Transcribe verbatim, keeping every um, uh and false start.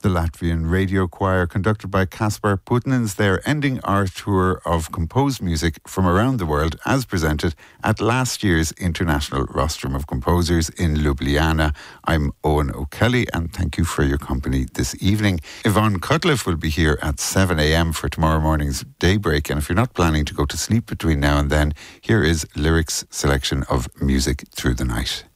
The Latvian Radio Choir, conducted by Kaspar Putnins, they're ending our tour of composed music from around the world as presented at last year's International Rostrum of Composers in Ljubljana. I'm Owen O'Kelly, and thank you for your company this evening. Yvonne Cutcliffe will be here at seven a.m. for tomorrow morning's Daybreak, and if you're not planning to go to sleep between now and then, here is Lyrics' selection of Music Through the Night.